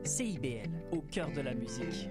CIBL, au cœur de la musique.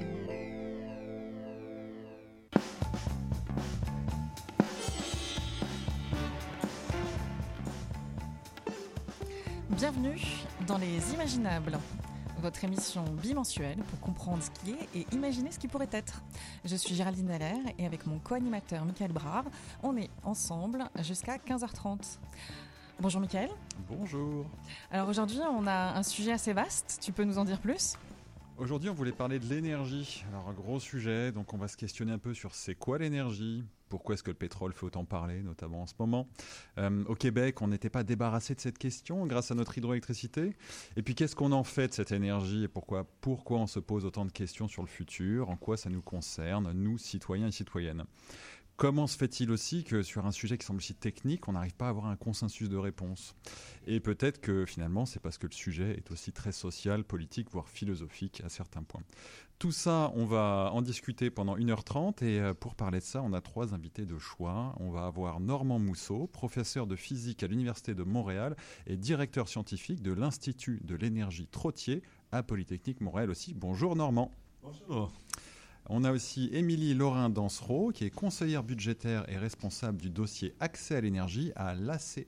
Bienvenue dans Les Imaginables, votre émission bimensuelle pour comprendre ce qui est et imaginer ce qui pourrait être. Je suis Géraldine Dallaire et avec mon co-animateur Michael Brard, on est ensemble jusqu'à 15h30. Bonjour Michael. Bonjour. Alors aujourd'hui, on a un sujet assez vaste, tu peux nous en dire plus ? Aujourd'hui, on voulait parler de l'énergie. Alors, un gros sujet, donc on va se questionner un peu sur c'est quoi l'énergie ? Pourquoi est-ce que le pétrole fait autant parler, notamment en ce moment ? Au Québec, on n'était pas débarrassé de cette question grâce à notre hydroélectricité. Et puis, qu'est-ce qu'on en fait de cette énergie et pourquoi on se pose autant de questions sur le futur ? En quoi ça nous concerne, nous, citoyens et citoyennes ? Comment se fait-il aussi que sur un sujet qui semble si technique, on n'arrive pas à avoir un consensus de réponse ? Et peut-être que finalement, c'est parce que le sujet est aussi très social, politique, voire philosophique à certains points. Tout ça, on va en discuter pendant 1h30 et pour parler de ça, on a 3 invités de choix. On va avoir Normand Mousseau, professeur de physique à l'Université de Montréal et directeur scientifique de l'Institut de l'énergie Trottier à Polytechnique Montréal aussi. Bonjour Normand. Bonjour. On a aussi Émilie Laurin-Dansereau, qui est conseillère budgétaire et responsable du dossier Accès à l'énergie à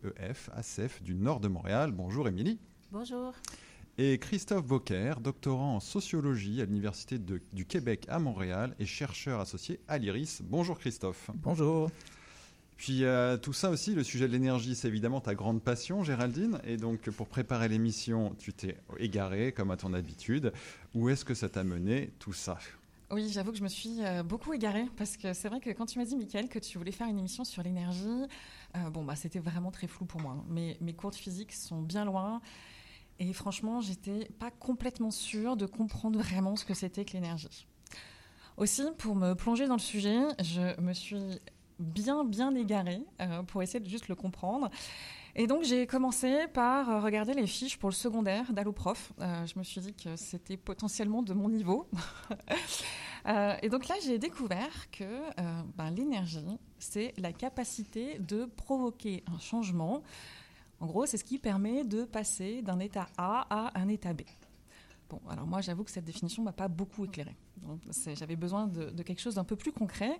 l'ACEF du nord de Montréal. Bonjour Émilie. Bonjour. Et Christophe Beaucaire, doctorant en sociologie à l'Université du Québec à Montréal et chercheur associé à l'IRIS. Bonjour Christophe. Bonjour. Puis tout ça aussi, le sujet de l'énergie, c'est évidemment ta grande passion, Géraldine. Et donc pour préparer l'émission, tu t'es égarée comme à ton habitude. Où est-ce que ça t'a mené tout ça ? Oui, j'avoue que je me suis beaucoup égarée parce que c'est vrai que quand tu m'as dit, Michael, que tu voulais faire une émission sur l'énergie, c'était vraiment très flou pour moi. Mes cours de physique sont bien loin et franchement, j'étais pas complètement sûre de comprendre vraiment ce que c'était que l'énergie. Aussi, pour me plonger dans le sujet, je me suis bien égarée pour essayer de juste le comprendre. Et donc, j'ai commencé par regarder les fiches pour le secondaire d'Alloprof. Je me suis dit que c'était potentiellement de mon niveau. Et donc là, j'ai découvert que l'énergie, c'est la capacité de provoquer un changement. En gros, c'est ce qui permet de passer d'un état A à un état B. Bon, alors moi, j'avoue que cette définition ne m'a pas beaucoup éclairée. Donc, j'avais besoin de quelque chose d'un peu plus concret.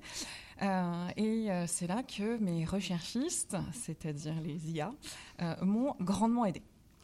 C'est là que mes recherchistes, c'est-à-dire les IA, m'ont grandement aidée.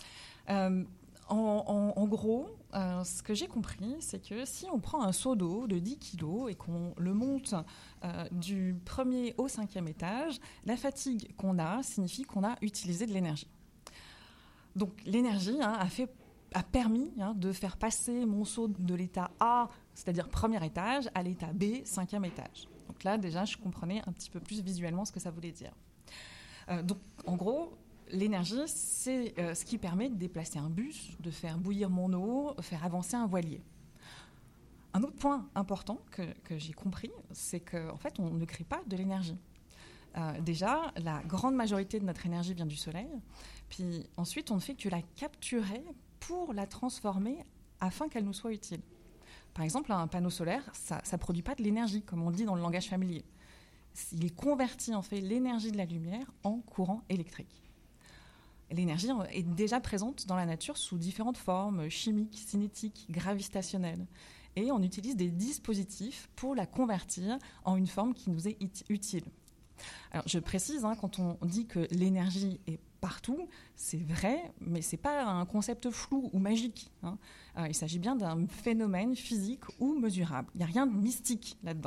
En gros, ce que j'ai compris, c'est que si on prend un seau d'eau de 10 kg et qu'on le monte du 1er au 5e étage, la fatigue qu'on a signifie qu'on a utilisé de l'énergie. Donc l'énergie a permis de faire passer mon seau de l'état A, c'est-à-dire premier étage, à l'état B, 5e étage. Donc là, déjà, je comprenais un petit peu plus visuellement ce que ça voulait dire. Donc, en gros, l'énergie, c'est ce qui permet de déplacer un bus, de faire bouillir mon eau, faire avancer un voilier. Un autre point important que j'ai compris, c'est qu'en fait, on ne crée pas de l'énergie. Déjà, la grande majorité de notre énergie vient du soleil, puis ensuite, on ne fait que la capturer pour la transformer afin qu'elle nous soit utile. Par exemple, un panneau solaire, ça ne produit pas de l'énergie, comme on dit dans le langage familier. Il convertit en fait l'énergie de la lumière en courant électrique. L'énergie est déjà présente dans la nature sous différentes formes, chimiques, cinétiques, gravitationnelles. Et on utilise des dispositifs pour la convertir en une forme qui nous est utile. Alors, je précise, quand on dit que l'énergie est partout, c'est vrai, mais ce n'est pas un concept flou ou magique. Il s'agit bien d'un phénomène physique ou mesurable. Il n'y a rien de mystique là-dedans.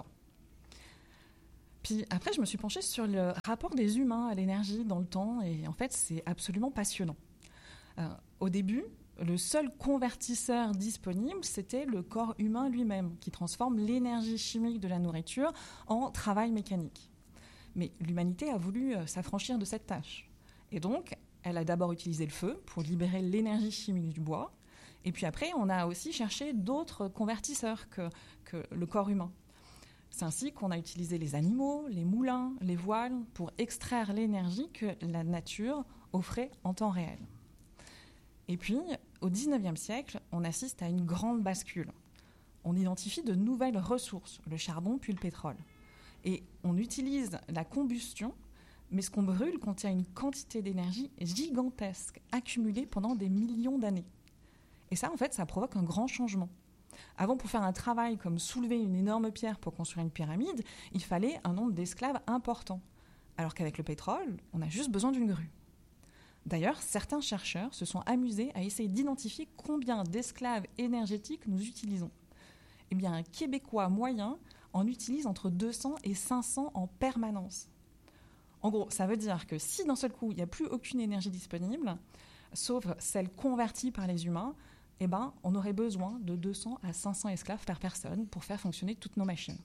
Puis après, je me suis penchée sur le rapport des humains à l'énergie dans le temps, et en fait, c'est absolument passionnant. Au début, le seul convertisseur disponible, c'était le corps humain lui-même, qui transforme l'énergie chimique de la nourriture en travail mécanique. Mais l'humanité a voulu s'affranchir de cette tâche. Et donc, elle a d'abord utilisé le feu pour libérer l'énergie chimique du bois. Et puis après, on a aussi cherché d'autres convertisseurs que le corps humain. C'est ainsi qu'on a utilisé les animaux, les moulins, les voiles pour extraire l'énergie que la nature offrait en temps réel. Et puis, au XIXe siècle, on assiste à une grande bascule. On identifie de nouvelles ressources, le charbon puis le pétrole. Et on utilise la combustion, mais ce qu'on brûle contient une quantité d'énergie gigantesque, accumulée pendant des millions d'années. Et ça, en fait, ça provoque un grand changement. Avant, pour faire un travail comme soulever une énorme pierre pour construire une pyramide, il fallait un nombre d'esclaves important. Alors qu'avec le pétrole, on a juste besoin d'une grue. D'ailleurs, certains chercheurs se sont amusés à essayer d'identifier combien d'esclaves énergétiques nous utilisons. Eh bien, un Québécois moyen en utilise entre 200 et 500 en permanence. En gros, ça veut dire que si d'un seul coup, il n'y a plus aucune énergie disponible, sauf celle convertie par les humains, eh ben, on aurait besoin de 200 à 500 esclaves par personne pour faire fonctionner toutes nos machines.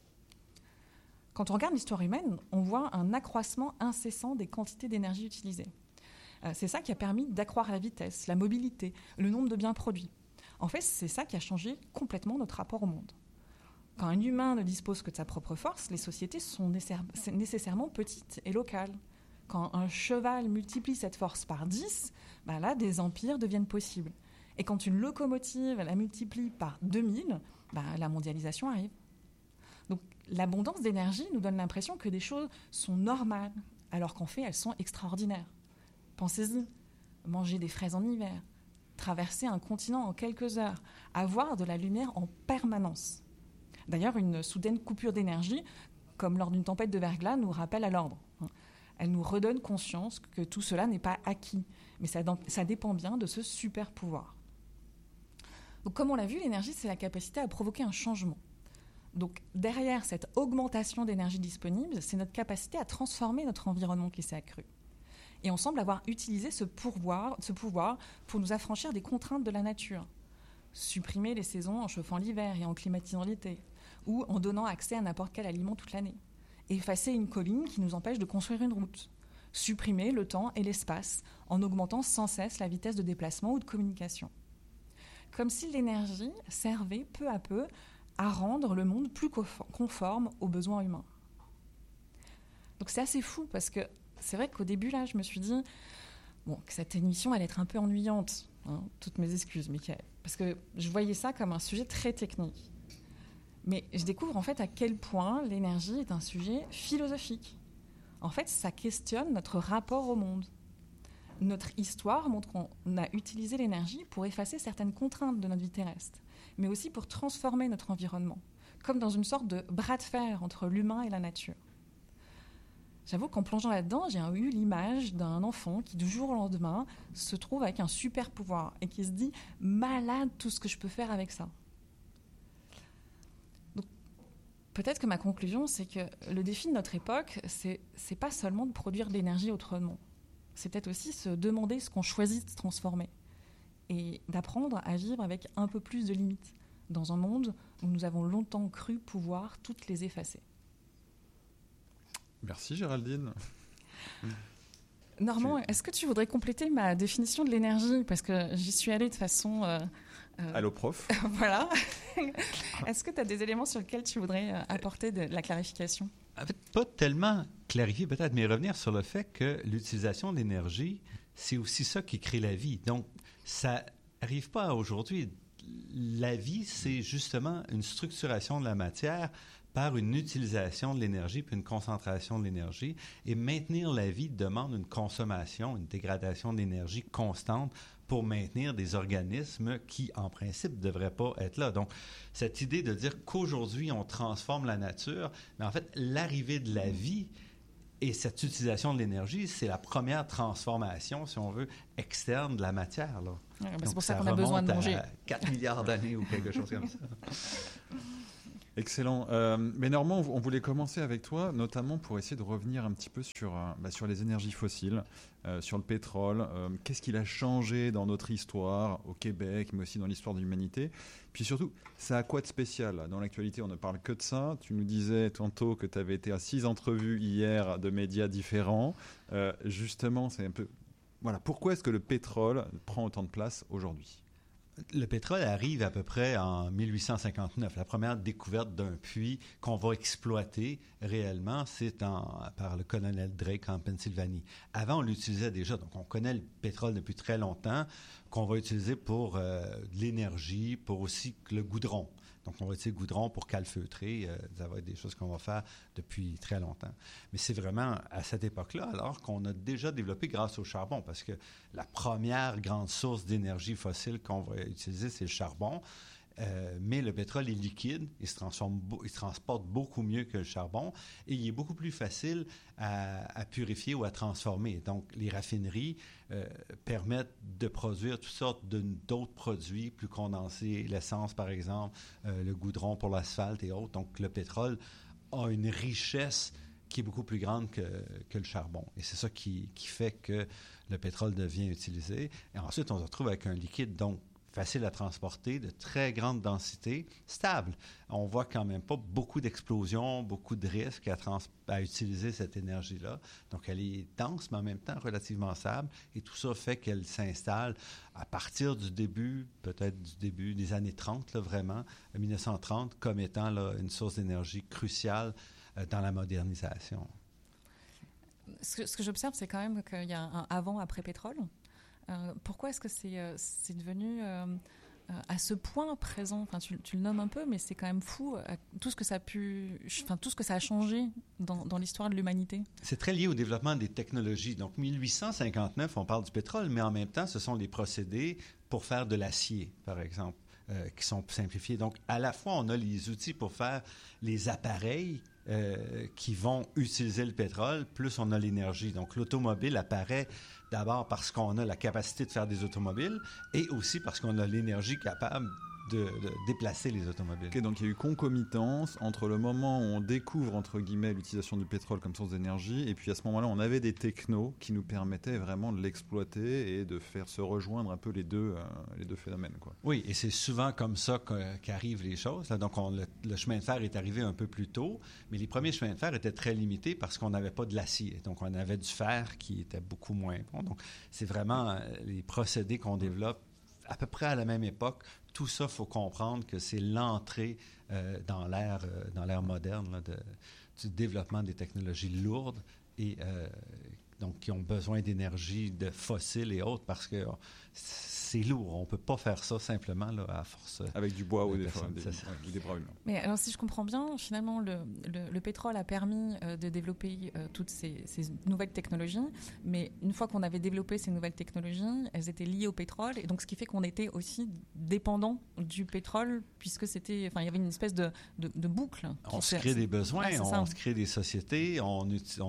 Quand on regarde l'histoire humaine, on voit un accroissement incessant des quantités d'énergie utilisées. C'est ça qui a permis d'accroître la vitesse, la mobilité, le nombre de biens produits. En fait, c'est ça qui a changé complètement notre rapport au monde. Quand un humain ne dispose que de sa propre force, les sociétés sont nécessairement petites et locales. Quand un cheval multiplie cette force par 10, ben là, des empires deviennent possibles. Et quand une locomotive la multiplie par 2000, ben la mondialisation arrive. Donc l'abondance d'énergie nous donne l'impression que des choses sont normales, alors qu'en fait, elles sont extraordinaires. Pensez-y, manger des fraises en hiver, traverser un continent en quelques heures, avoir de la lumière en permanence. D'ailleurs, une soudaine coupure d'énergie, comme lors d'une tempête de verglas, nous rappelle à l'ordre. Elle nous redonne conscience que tout cela n'est pas acquis, mais ça dépend bien de ce super pouvoir. Donc, comme on l'a vu, l'énergie, c'est la capacité à provoquer un changement. Donc, derrière cette augmentation d'énergie disponible, c'est notre capacité à transformer notre environnement qui s'est accrue. Et on semble avoir utilisé ce pouvoir pour nous affranchir des contraintes de la nature. Supprimer les saisons en chauffant l'hiver et en climatisant l'été, ou en donnant accès à n'importe quel aliment toute l'année. Effacer une colline qui nous empêche de construire une route. Supprimer le temps et l'espace en augmentant sans cesse la vitesse de déplacement ou de communication. Comme si l'énergie servait peu à peu à rendre le monde plus conforme aux besoins humains. Donc c'est assez fou parce que c'est vrai qu'au début, là, je me suis dit que cette émission allait être un peu ennuyante. Toutes mes excuses, Michael. Parce que je voyais ça comme un sujet très technique. Mais je découvre en fait à quel point l'énergie est un sujet philosophique. En fait, ça questionne notre rapport au monde. Notre histoire montre qu'on a utilisé l'énergie pour effacer certaines contraintes de notre vie terrestre, mais aussi pour transformer notre environnement, comme dans une sorte de bras de fer entre l'humain et la nature. J'avoue qu'en plongeant là-dedans, j'ai eu l'image d'un enfant qui, du jour au lendemain, se trouve avec un super pouvoir et qui se dit « malade tout ce que je peux faire avec ça ». Donc, peut-être que ma conclusion, c'est que le défi de notre époque, c'est pas seulement de produire de l'énergie autrement. C'est peut-être aussi se demander ce qu'on choisit de transformer et d'apprendre à vivre avec un peu plus de limites dans un monde où nous avons longtemps cru pouvoir toutes les effacer. Merci Géraldine. Normand, est-ce que tu voudrais compléter ma définition de l'énergie ? Parce que j'y suis allée de façon... Allô prof. Voilà. Est-ce que tu as des éléments sur lesquels tu voudrais apporter de la clarification ? En fait, pas tellement clarifier peut-être, mais revenir sur le fait que l'utilisation de l'énergie, c'est aussi ça qui crée la vie. Donc, ça n'arrive pas aujourd'hui. La vie, c'est justement une structuration de la matière par une utilisation de l'énergie puis une concentration de l'énergie. Et maintenir la vie demande une consommation, une dégradation d'énergie constante pour maintenir des organismes qui, en principe, ne devraient pas être là. Donc, cette idée de dire qu'aujourd'hui, on transforme la nature, mais en fait, l'arrivée de la vie et cette utilisation de l'énergie, c'est la première transformation, si on veut, externe de la matière. Là. Ouais, c'est pour ça qu'on a besoin de manger. 4 milliards d'années ou quelque chose comme ça. Excellent. Mais Normand, on voulait commencer avec toi, notamment pour essayer de revenir un petit peu sur les énergies fossiles, sur le pétrole. Qu'est-ce qu'il a changé dans notre histoire, au Québec, mais aussi dans l'histoire de l'humanité ? Puis surtout, ça a quoi de spécial ? Dans l'actualité, on ne parle que de ça. Tu nous disais tantôt que tu avais été à 6 entrevues hier de médias différents. Justement, c'est un peu... Voilà, pourquoi est-ce que le pétrole prend autant de place aujourd'hui ? Le pétrole arrive à peu près en 1859. La première découverte d'un puits qu'on va exploiter réellement, c'est par le colonel Drake en Pennsylvanie. Avant, on l'utilisait déjà. Donc, on connaît le pétrole depuis très longtemps, qu'on va utiliser pour de l'énergie, pour aussi le goudron. Donc, on va utiliser le goudron pour calfeutrer. Ça va être des choses qu'on va faire depuis très longtemps. Mais c'est vraiment à cette époque-là, alors qu'on a déjà développé grâce au charbon, parce que la première grande source d'énergie fossile qu'on va utiliser, c'est le charbon. Mais le pétrole est liquide, il se transporte beaucoup mieux que le charbon et il est beaucoup plus facile à purifier ou à transformer. Donc, les raffineries permettent de produire toutes sortes d'autres produits plus condensés, l'essence par exemple, le goudron pour l'asphalte et autres. Donc, le pétrole a une richesse qui est beaucoup plus grande que le charbon. Et c'est ça qui fait que le pétrole devient utilisé. Et ensuite, on se retrouve avec un liquide, donc facile à transporter, de très grande densité, stable. On voit quand même pas beaucoup d'explosions, beaucoup de risques à utiliser cette énergie-là. Donc, elle est dense, mais en même temps relativement stable. Et tout ça fait qu'elle s'installe à partir du début, peut-être du début des années 30, là, vraiment, 1930, comme étant là, une source d'énergie cruciale dans la modernisation. Ce que j'observe, c'est quand même qu'il y a un avant-après pétrole. Pourquoi est-ce que c'est devenu à ce point présent? Enfin, tu le nommes un peu, mais c'est quand même fou tout ce que ça a changé dans l'histoire de l'humanité. C'est très lié au développement des technologies. Donc, 1859, on parle du pétrole, mais en même temps, ce sont les procédés pour faire de l'acier, par exemple, qui sont simplifiés. Donc, à la fois, on a les outils pour faire les appareils qui vont utiliser le pétrole, plus on a l'énergie. Donc, l'automobile apparaît d'abord parce qu'on a la capacité de faire des automobiles et aussi parce qu'on a l'énergie capable de déplacer les automobiles. Okay, donc il y a eu concomitance entre le moment où on découvre, entre guillemets, l'utilisation du pétrole comme source d'énergie, et puis à ce moment-là, on avait des technos qui nous permettaient vraiment de l'exploiter et de faire se rejoindre un peu les deux phénomènes, quoi. Oui, et c'est souvent comme ça qu'arrivent les choses. Donc, le chemin de fer est arrivé un peu plus tôt, mais les premiers chemins de fer étaient très limités parce qu'on n'avait pas de l'acier. Donc, on avait du fer qui était beaucoup moins bon. Donc, c'est vraiment les procédés qu'on développe à peu près à la même époque. Tout ça, il faut comprendre que c'est l'entrée dans l'ère moderne là, du développement des technologies lourdes et donc qui ont besoin d'énergie, de fossiles et autres, parce que c'est lourd. On ne peut pas faire ça simplement là, à force. Avec du bois ou des bras humains. Mais alors, si je comprends bien, finalement, le pétrole a permis de développer toutes ces nouvelles technologies, mais une fois qu'on avait développé ces nouvelles technologies, elles étaient liées au pétrole, et donc ce qui fait qu'on était aussi dépendant du pétrole, puisque il y avait une espèce de boucle. On se crée des besoins, on se crée des sociétés, on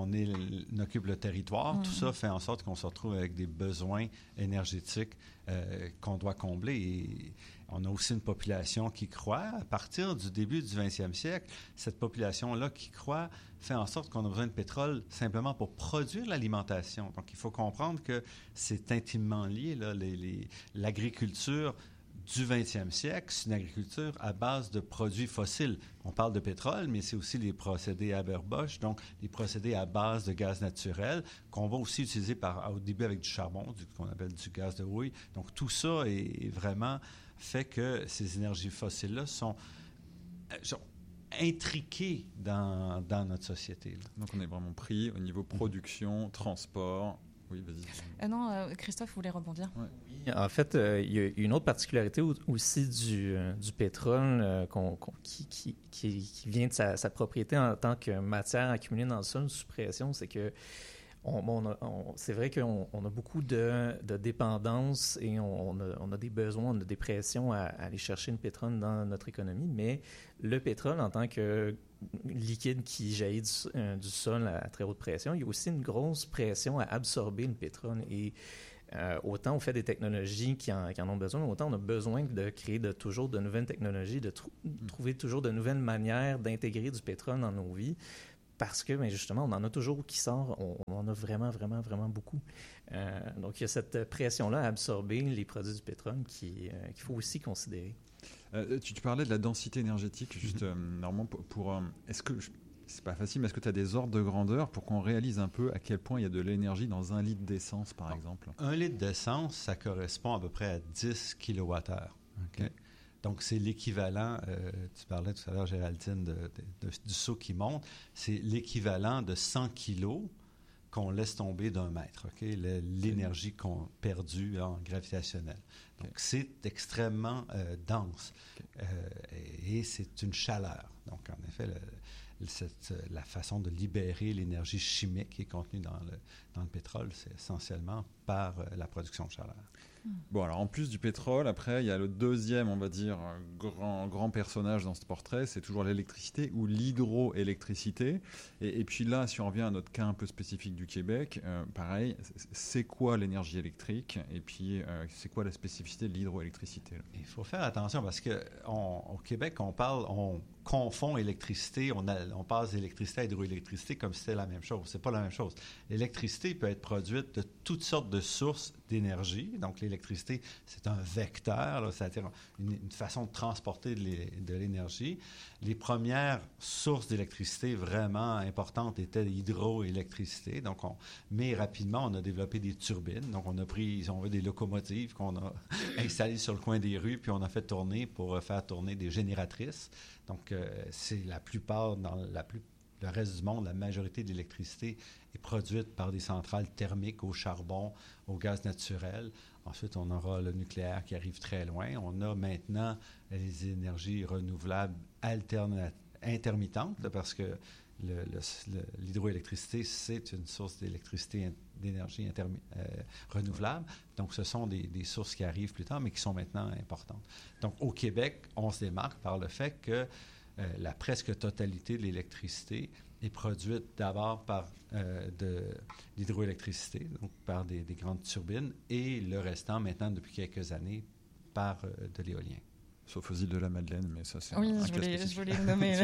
occupe le territoire. Tout ça fait en sorte qu'on se retrouve avec des besoins énergétiques qu'on doit combler. Et on a aussi une population qui croît. À partir du début du 20e siècle, cette population-là qui croît fait en sorte qu'on a besoin de pétrole simplement pour produire l'alimentation. Donc, il faut comprendre que c'est intimement lié. Là, l'agriculture du 20e siècle, c'est une agriculture à base de produits fossiles. On parle de pétrole, mais c'est aussi les procédés Haber-Bosch, donc les procédés à base de gaz naturel qu'on va aussi utiliser au début avec du charbon, qu'on appelle du gaz de houille. Donc tout ça est vraiment fait que ces énergies fossiles-là sont intriquées dans notre société. Là. Donc on est vraiment pris au niveau production, transport. Oui, vas-y. Non, Christophe voulait rebondir. Ouais. Oui, en fait, il y a une autre particularité aussi du pétrole qui vient de sa propriété en tant que matière accumulée dans le sol sous pression, c'est que c'est vrai qu'on a beaucoup de dépendance et on a des besoins, on a des pressions à aller chercher le pétrole dans notre économie, mais le pétrole en tant que liquide qui jaillit du sol à très haute pression, il y a aussi une grosse pression à absorber le pétrole et autant on fait des technologies qui en ont besoin, autant on a besoin de créer toujours de nouvelles technologies, de trouver toujours de nouvelles manières d'intégrer du pétrole dans nos vies. Parce que, justement, on en a toujours qui sort, on en a vraiment, vraiment, vraiment beaucoup. Donc, il y a cette pression-là à absorber les produits du pétrole qu'il faut aussi considérer. Tu parlais de la densité énergétique, juste normalement pour est-ce que, c'est pas facile, mais est-ce que tu as des ordres de grandeur pour qu'on réalise un peu à quel point il y a de l'énergie dans 1 litre d'essence, par exemple? 1 litre d'essence, ça correspond à peu près à 10 kWh. Okay? Donc, c'est l'équivalent, tu parlais tout à l'heure, Géraldine, du seau qui monte, c'est l'équivalent de 100 kilos qu'on laisse tomber d'1 mètre, okay? L'énergie qu'on perdue en gravitationnel. Donc, c'est extrêmement dense. et c'est une chaleur. Donc, en effet, la façon de libérer l'énergie chimique qui est contenue dans le pétrole, c'est essentiellement par la production de chaleur. Bon, alors en plus du pétrole, après, il y a le deuxième, on va dire, grand personnage dans ce portrait, c'est toujours l'électricité ou l'hydroélectricité. Et puis là, si on revient à notre cas un peu spécifique du Québec, pareil, c'est quoi l'énergie électrique? Et puis, c'est quoi la spécificité de l'hydroélectricité? Il faut faire attention parce qu'au Québec, on confond électricité, on passe d'électricité à hydroélectricité comme si c'était la même chose. C'est pas la même chose. L'électricité peut être produite de toutes sortes de sources d'énergie. Donc, l'électricité, c'est un vecteur, là, c'est-à-dire une façon de transporter de l'énergie. Les premières sources d'électricité vraiment importantes étaient l'hydroélectricité. Donc, mais rapidement, on a développé des turbines. Donc, on a pris, des locomotives qu'on a installées sur le coin des rues, puis on a fait tourner pour faire tourner des génératrices. Donc, c'est la plupart, le reste du monde, la majorité de l'électricité est produite par des centrales thermiques au charbon, au gaz naturel. Ensuite, on aura le nucléaire qui arrive très loin. On a maintenant les énergies renouvelables intermittentes, parce que l'hydroélectricité, c'est une source d'énergie renouvelable. Donc, ce sont des sources qui arrivent plus tard, mais qui sont maintenant importantes. Donc, au Québec, on se démarque par le fait que la presque totalité de l'électricité est produite d'abord par de l'hydroélectricité, donc par des grandes turbines, et le restant, maintenant, depuis quelques années, par de l'éolien. Sauf aux îles de la Madeleine, mais ça, c'est oui, je voulais le nommer.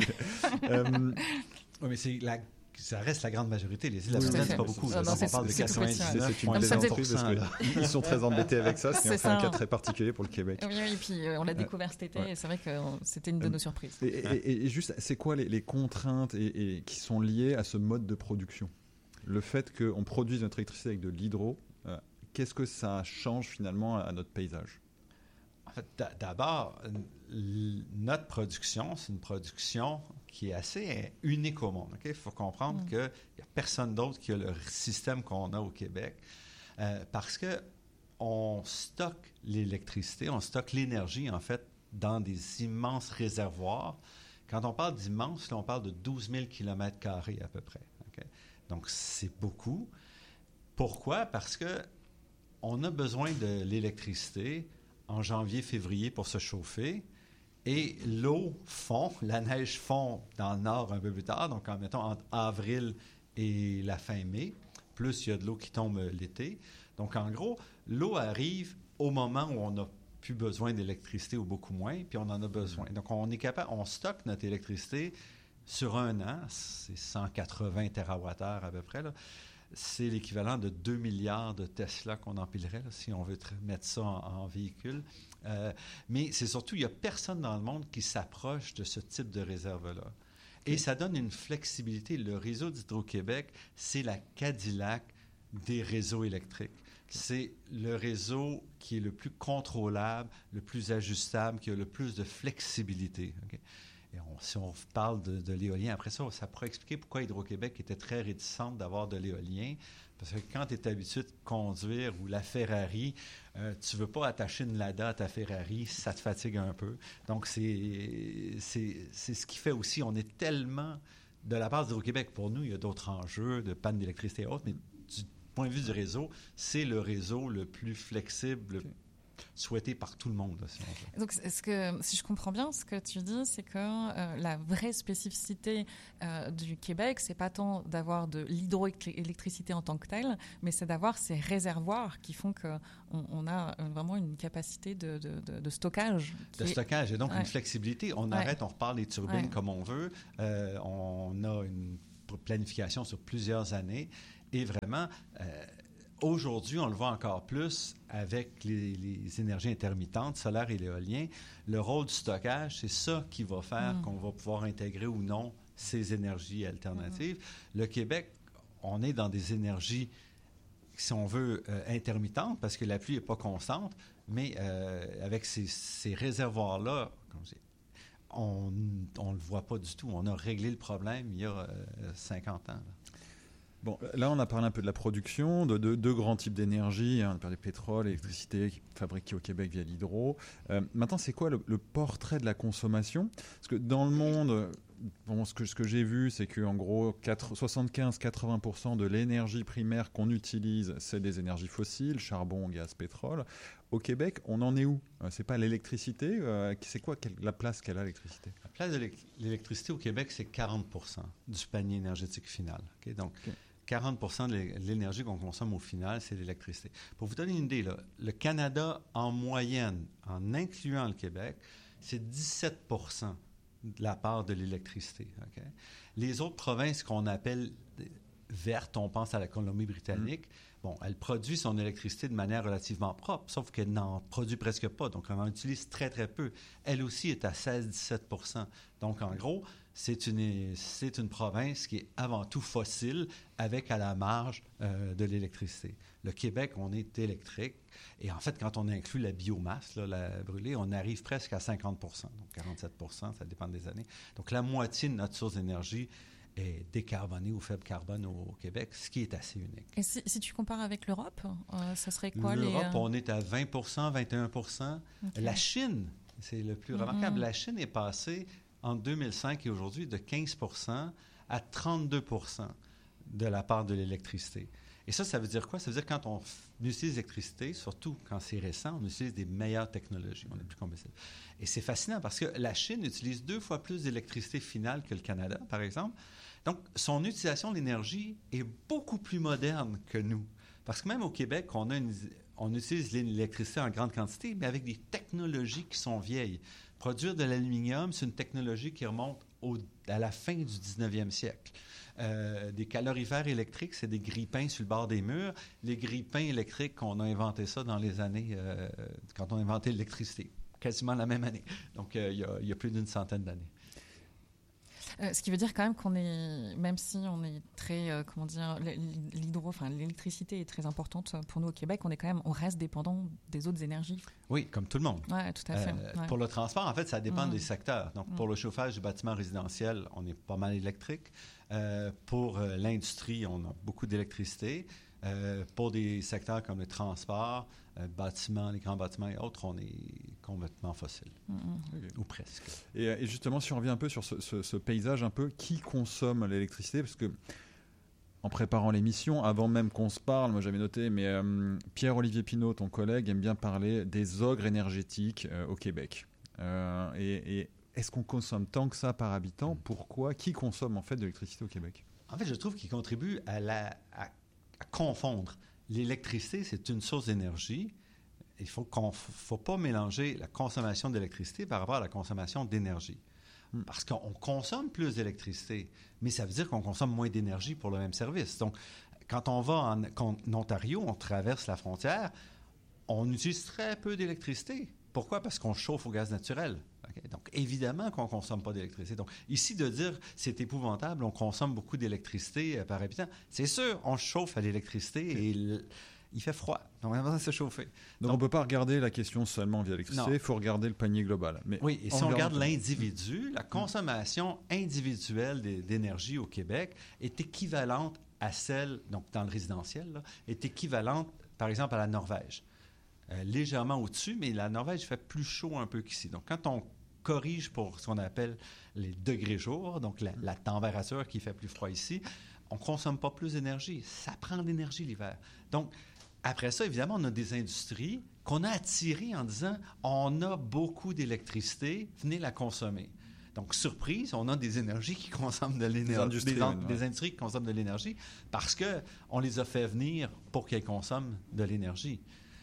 Oui, mais ça reste la grande majorité. Les îles de la Madeleine, c'est pas beaucoup. Non, on parle de 90. C'est une plaisanterie parce qu'ils sont très embêtés avec ça. C'est un cas très particulier pour le Québec. Oui, et puis on l'a découvert cet été, et c'est vrai que c'était une de nos surprises. Et juste, c'est quoi les contraintes qui sont liées à ce mode de production? Le fait qu'on produise notre électricité avec de l'hydro, qu'est-ce que ça change finalement à notre paysage? En fait, d'abord, notre production, c'est une production qui est assez unique au monde. Okay? Il faut comprendre qu'il n'y a personne d'autre qui a le système qu'on a au Québec, parce qu'on stocke l'électricité, on stocke l'énergie, en fait, dans des immenses réservoirs. Quand on parle d'immenses, là, on parle de 12 000 km² à peu près. Okay? Donc, c'est beaucoup. Pourquoi? Parce qu'on a besoin de l'électricité en janvier, février pour se chauffer. Et l'eau fond, la neige fond dans le nord un peu plus tard, donc mettons entre avril et la fin mai, plus il y a de l'eau qui tombe l'été. Donc en gros, l'eau arrive au moment où on n'a plus besoin d'électricité ou beaucoup moins, puis on en a besoin. Donc on stocke notre électricité sur un an, c'est 180 TWh à peu près, là. C'est l'équivalent de 2 milliards de Tesla qu'on empilerait, là, si on veut mettre ça en véhicule. Mais c'est surtout, il n'y a personne dans le monde qui s'approche de ce type de réserve-là. Et ça donne une flexibilité. Le réseau d'Hydro-Québec, c'est la Cadillac des réseaux électriques. C'est le réseau qui est le plus contrôlable, le plus ajustable, qui a le plus de flexibilité. Okay? Et si on parle de l'éolien, après ça pourrait expliquer pourquoi Hydro-Québec était très réticente d'avoir de l'éolien. Parce que quand tu es habitué de conduire ou la Ferrari, tu ne veux pas attacher une Lada à ta Ferrari, ça te fatigue un peu. Donc, c'est ce qui fait aussi, on est tellement, de la part d'Hydro-Québec, pour nous, il y a d'autres enjeux de panne d'électricité et autres, mais du point de vue du réseau, c'est le réseau le plus flexible, souhaité par tout le monde. Là, si on veut. Donc, si je comprends bien, ce que tu dis, c'est que la vraie spécificité du Québec, c'est pas tant d'avoir de l'hydroélectricité en tant que telle, mais c'est d'avoir ces réservoirs qui font qu'on a vraiment une capacité de stockage. De stockage et donc une flexibilité. On arrête, on repart les turbines comme on veut. On a une planification sur plusieurs années et vraiment... aujourd'hui, on le voit encore plus avec les énergies intermittentes, solaire et l'éolien. Le rôle du stockage, c'est ça qui va faire qu'on va pouvoir intégrer ou non ces énergies alternatives. Le Québec, on est dans des énergies, si on veut, intermittentes, parce que la pluie n'est pas constante, mais avec ces réservoirs-là, on ne le voit pas du tout. On a réglé le problème il y a 50 ans. Là. Bon, là, on a parlé un peu de la production, de deux grands types d'énergie. On a parlé de pétrole, électricité fabriquée au Québec via l'hydro. Maintenant, c'est quoi le portrait de la consommation? Parce que dans le monde, ce que j'ai vu, c'est qu'en gros, 75-80% de l'énergie primaire qu'on utilise, c'est des énergies fossiles, charbon, gaz, pétrole. Au Québec, on en est où? C'est pas l'électricité? C'est quoi la place qu'elle a, l'électricité? La place de l'électricité au Québec, c'est 40% du panier énergétique final. Okay? Donc, 40% de l'énergie qu'on consomme au final, c'est l'électricité. Pour vous donner une idée, là, le Canada, en moyenne, en incluant le Québec, c'est 17% de la part de l'électricité. Okay? Les autres provinces qu'on appelle vertes, on pense à la Colombie-Britannique, bon, elle produit son électricité de manière relativement propre, sauf qu'elle n'en produit presque pas, donc on en utilise très, très peu. Elle aussi est à 16-17%. Donc, en gros, c'est une province qui est avant tout fossile, avec à la marge de l'électricité. Le Québec, on est électrique. Et en fait, quand on inclut la biomasse, là, la brûlée, on arrive presque à 50%, donc 47%, ça dépend des années. Donc, la moitié de notre source d'énergie est décarbonée ou faible carbone au Québec, ce qui est assez unique. Et si tu compares avec l'Europe, ça serait quoi l'Europe, on est à 20%, 21%. Okay. La Chine, c'est le plus remarquable. La Chine est passée en 2005 et aujourd'hui de 15% à 32% de la part de l'électricité. Et ça veut dire quoi? Ça veut dire que quand on utilise l'électricité, surtout quand c'est récent, on utilise des meilleures technologies. On est plus combustible. Et c'est fascinant parce que la Chine utilise 2 fois plus d'électricité finale que le Canada, par exemple. Donc, son utilisation de l'énergie est beaucoup plus moderne que nous. Parce que même au Québec, on utilise l'électricité en grande quantité, mais avec des technologies qui sont vieilles. Produire de l'aluminium, c'est une technologie qui remonte à la fin du 19e siècle. Des calorifères électriques, c'est des grille-pains sur le bord des murs. Les grille-pains électriques, on a inventé ça dans les années, quand on a inventé l'électricité, quasiment la même année. Donc, il y a plus d'une centaine d'années. Ce qui veut dire quand même qu'on est, même si on est très, l'électricité est très importante pour nous au Québec, on reste dépendant des autres énergies. Oui, comme tout le monde. Oui, tout à fait. Pour le transport, en fait, ça dépend des secteurs. Donc, pour le chauffage du bâtiment résidentiel, on est pas mal électrique. Pour l'industrie, on a beaucoup d'électricité. Pour des secteurs comme le transport, bâtiments, les grands bâtiments et autres, on est complètement fossile. Okay. Ou presque. Et justement, si on revient un peu sur ce paysage, un peu, qui consomme l'électricité? Parce que, en préparant l'émission, avant même qu'on se parle, moi j'avais noté, mais Pierre-Olivier Pinault, ton collègue, aime bien parler des ogres énergétiques au Québec. Et est-ce qu'on consomme tant que ça par habitant? Pourquoi? Qui consomme en fait de l'électricité au Québec? En fait, je trouve qu'il contribue à confondre. L'électricité, c'est une source d'énergie. Il faut pas mélanger la consommation d'électricité par rapport à la consommation d'énergie. Parce qu'on consomme plus d'électricité, mais ça veut dire qu'on consomme moins d'énergie pour le même service. Donc, quand on va en Ontario, on traverse la frontière, on utilise très peu d'électricité. Pourquoi? Parce qu'on chauffe au gaz naturel. Okay? Donc, évidemment qu'on ne consomme pas d'électricité. Donc, ici, de dire c'est épouvantable, on consomme beaucoup d'électricité par habitant, c'est sûr, on chauffe à l'électricité et il fait froid. Donc, on va se chauffer. Donc, on ne peut pas regarder la question seulement via l'électricité, il faut regarder le panier global. Mais oui, et si on regarde l'individu, la consommation individuelle d'énergie au Québec est équivalente à celle, donc dans le résidentiel, là, est équivalente, par exemple, à la Norvège. Légèrement au-dessus, mais la Norvège fait plus chaud un peu qu'ici. Donc, quand on corrige pour ce qu'on appelle les degrés jour, donc la température qui fait plus froid ici, on ne consomme pas plus d'énergie. Ça prend de l'énergie l'hiver. Donc, après ça, évidemment, on a des industries qu'on a attirées en disant « on a beaucoup d'électricité, venez la consommer ». Donc, surprise, on a des énergies qui consomment de l'énergie, des industries qui consomment de l'énergie parce qu'on les a fait venir pour qu'elles consomment de l'énergie.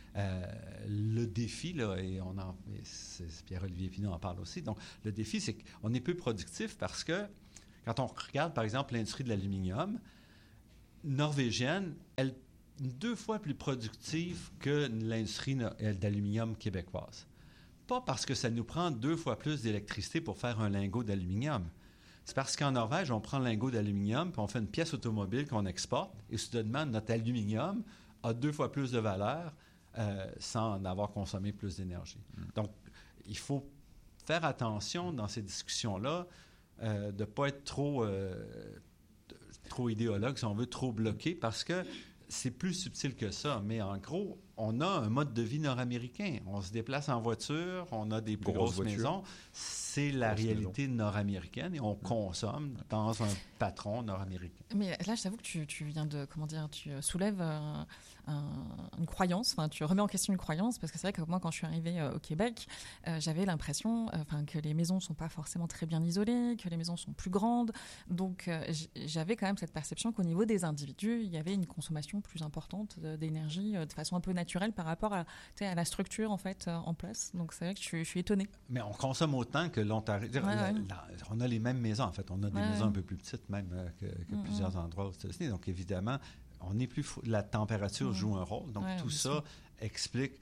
Le défi, là, et Pierre-Olivier Pinault en parle aussi, donc le défi, c'est qu'on est peu productif parce que quand on regarde, par exemple, l'industrie de l'aluminium norvégienne, elle est 2 fois plus productive que l'industrie d'aluminium québécoise. Pas parce que ça nous prend 2 fois plus d'électricité pour faire un lingot d'aluminium. C'est parce qu'en Norvège, on prend le lingot d'aluminium puis on fait une pièce automobile qu'on exporte et soudainement, notre aluminium a 2 fois plus de valeur sans en avoir consommé plus d'énergie. Donc, il faut faire attention dans ces discussions-là de ne pas être trop trop idéologue, si on veut, trop bloqué, parce que c'est plus subtil que ça. Mais en gros, on a un mode de vie nord-américain. On se déplace en voiture, on a des plus grosses maisons. C'est la réalité nord-américaine et on consomme dans un patron nord-américain. Mais là, je t'avoue que tu viens de, tu soulèves une croyance, tu remets en question une croyance, parce que c'est vrai que moi, quand je suis arrivée au Québec, j'avais l'impression que les maisons ne sont pas forcément très bien isolées, que les maisons sont plus grandes. Donc, j'avais quand même cette perception qu'au niveau des individus, il y avait une consommation plus importante d'énergie de façon un peu naturelle par rapport à la structure en fait en place. Donc, c'est vrai que je suis étonnée. Mais on consomme autant que l'Ontario. On a les mêmes maisons, en fait. On a des maisons un peu plus petites même que plusieurs endroits aux États-Unis. Donc, évidemment, on est plus la température joue un rôle. Donc, tout ça explique...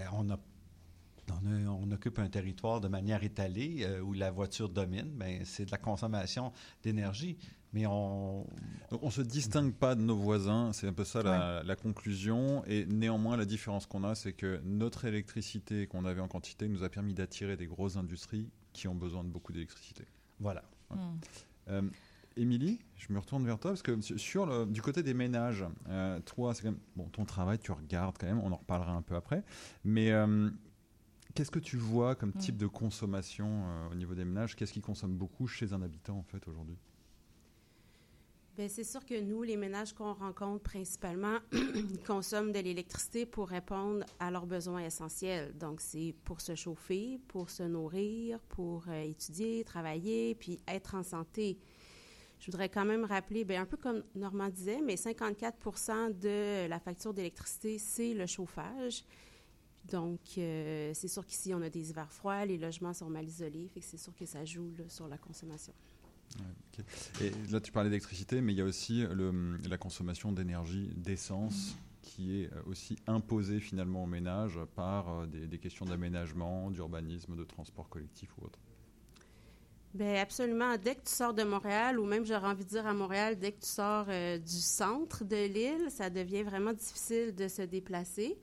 on occupe un territoire de manière étalée où la voiture domine. Bien, c'est de la consommation d'énergie. Mais Donc, on ne se distingue pas de nos voisins. C'est un peu ça la conclusion. Et néanmoins, la différence qu'on a, c'est que notre électricité qu'on avait en quantité nous a permis d'attirer des grosses industries qui ont besoin de beaucoup d'électricité. Voilà. Ouais. Émilie, je me retourne vers toi parce que du côté des ménages, toi, c'est quand même ton travail, tu regardes quand même, on en reparlera un peu après. Mais qu'est-ce que tu vois comme type de consommation au niveau des ménages? Qu'est-ce qui consomme beaucoup chez un habitant en fait aujourd'hui? Bien, c'est sûr que nous, les ménages qu'on rencontre principalement, ils consomment de l'électricité pour répondre à leurs besoins essentiels. Donc, c'est pour se chauffer, pour se nourrir, pour étudier, travailler, puis être en santé. Je voudrais quand même rappeler, bien, un peu comme Normand disait, mais 54% de la facture d'électricité, c'est le chauffage. Donc, c'est sûr qu'ici, on a des hivers froids, les logements sont mal isolés, fait que c'est sûr que ça joue là, sur la consommation. Ouais, okay. Et là, tu parlais d'électricité, mais il y a aussi la consommation d'énergie, d'essence, qui est aussi imposée finalement aux ménages par des questions d'aménagement, d'urbanisme, de transport collectif ou autre. Bien, absolument. Dès que tu sors de Montréal, ou même, j'aurais envie de dire à Montréal, dès que tu sors du centre de l'île, ça devient vraiment difficile de se déplacer.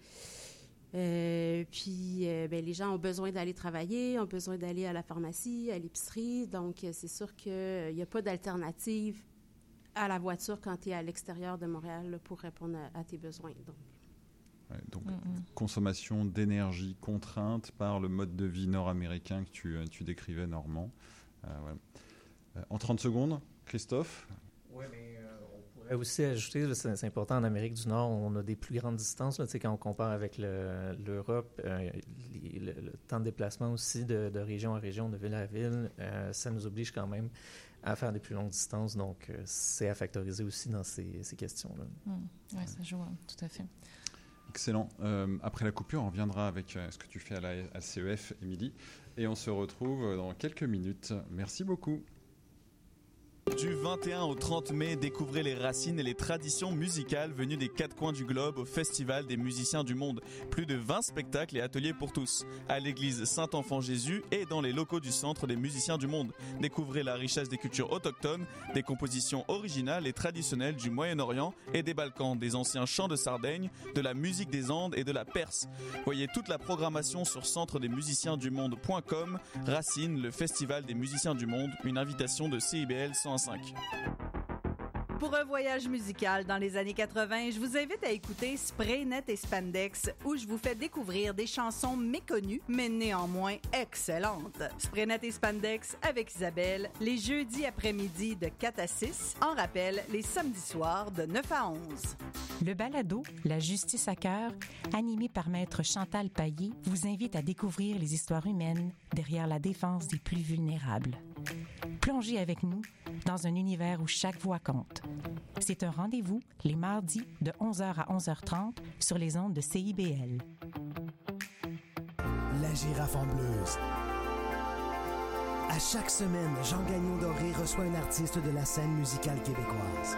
Puis, les gens ont besoin d'aller travailler, ont besoin d'aller à la pharmacie, à l'épicerie. Donc, c'est sûr qu'il n'y a pas d'alternative à la voiture quand tu es à l'extérieur de Montréal là, pour répondre à tes besoins. Donc, consommation d'énergie contrainte par le mode de vie nord-américain que tu décrivais, Normand. En 30 secondes, Christophe? Oui, mais on pourrait aussi ajouter, là, c'est important, en Amérique du Nord, on a des plus grandes distances. Là, quand on compare avec l'Europe, le temps de déplacement aussi de région à région, de ville à ville, ça nous oblige quand même à faire des plus longues distances. Donc, c'est à factoriser aussi dans ces questions-là. Oui, ça joue, tout à fait. Excellent. Après la coupure, on reviendra avec ce que tu fais à la CEF, Émilie. Et on se retrouve dans quelques minutes. Merci beaucoup. Du 21 au 30 mai, découvrez les racines et les traditions musicales venues des quatre coins du globe au Festival des musiciens du monde. Plus de 20 spectacles et ateliers pour tous. À l'église Saint-Enfant-Jésus et dans les locaux du Centre des musiciens du monde. Découvrez la richesse des cultures autochtones, des compositions originales et traditionnelles du Moyen-Orient et des Balkans, des anciens chants de Sardaigne, de la musique des Andes et de la Perse. Voyez toute la programmation sur centredesmusiciensdumonde.com. Racines, le Festival des musiciens du monde, une invitation de CIBL 105. Pour un voyage musical dans les années 80, je vous invite à écouter Spraynet et Spandex, où je vous fais découvrir des chansons méconnues, mais néanmoins excellentes. Spraynet et Spandex avec Isabelle, les jeudis après-midi de 4 à 6, en rappel les samedis soirs de 9 à 11. Le balado La justice à cœur, animé par maître Chantal Paillé, vous invite à découvrir les histoires humaines derrière la défense des plus vulnérables. Plongez avec nous dans un univers où chaque voix compte. C'est un rendez-vous les mardis de 11h à 11h30 sur les ondes de CIBL. La girafe en bleuse. À chaque semaine, Jean Gagnon-Doré reçoit un artiste de la scène musicale québécoise.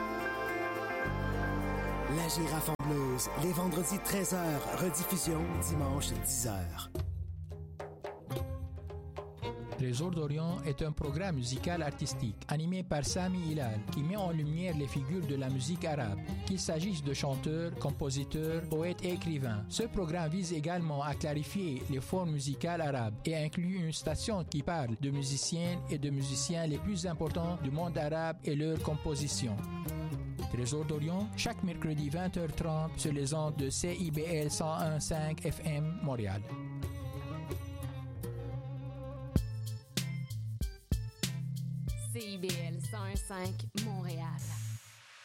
La girafe en bleuse, les vendredis 13h, rediffusion dimanche 10h. Trésor d'Orient est un programme musical artistique animé par Sami Hilal qui met en lumière les figures de la musique arabe, qu'il s'agisse de chanteurs, compositeurs, poètes et écrivains. Ce programme vise également à clarifier les formes musicales arabes et inclut une station qui parle de musiciennes et de musiciens les plus importants du monde arabe et leurs compositions. Trésor d'Orient, chaque mercredi 20h30 sur les ondes de CIBL 101.5 FM Montréal. CIBL 101.5 Montréal.